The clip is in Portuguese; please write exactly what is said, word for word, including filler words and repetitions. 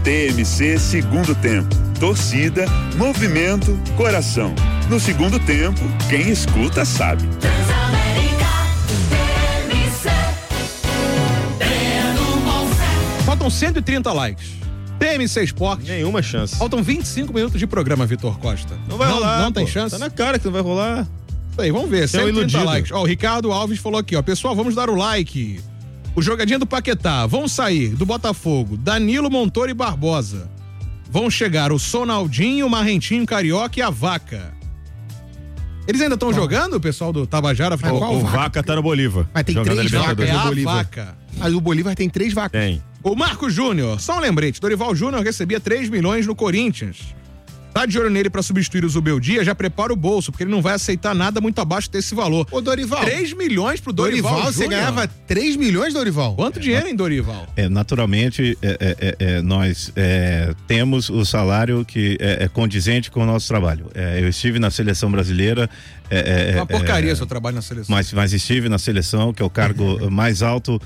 T M C Segundo Tempo. Torcida, movimento, coração. No segundo tempo, quem escuta sabe. Faltam cento e trinta likes. T M C Esportes. Nenhuma chance. Faltam vinte e cinco minutos de programa, Vitor Costa. Não vai não, rolar. Não tem pô. chance? Tá na cara que não vai rolar. Isso aí, vamos ver. Você é um cento e trinta iludido. likes. Ó, o Ricardo Alves falou aqui, ó. Pessoal, vamos dar o like. O jogadinho do Paquetá. Vão sair do Botafogo Danilo, Montoro e Barbosa. Vão chegar o Sonaldinho, o Marrentinho, Carioca e a Vaca. Eles ainda estão jogando, o pessoal do Tabajara? O, Qual o vaca? Vaca tá no Bolívar. Mas tem jogando três a vacas. É Libertadores. a Bolívar. Vaca. Mas o Bolívar tem três vacas. Tem. O Marco Júnior, só um lembrete, Dorival Júnior recebia três milhões no Corinthians. Tá de olho nele pra substituir o Zubeldia, já prepara o bolso, porque ele não vai aceitar nada muito abaixo desse valor. Ô, Dorival. três milhões pro Dorival, Dorival, você Júnior. ganhava três milhões, Dorival? Quanto dinheiro, hein, Dorival? É, naturalmente, é, é, é, nós é, temos o salário que é, é condizente com o nosso trabalho. É, eu estive na seleção brasileira. É, é, Uma porcaria é, seu trabalho na seleção. Mas, mas estive na seleção, que é o cargo mais alto